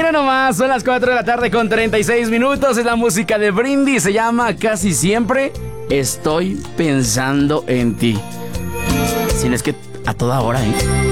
Mira nomás, son las 4 de la tarde con 36 minutos. Es la música de Brindy. Se llama Casi Siempre Estoy Pensando en Ti. Si no es que a toda hora, ¿eh?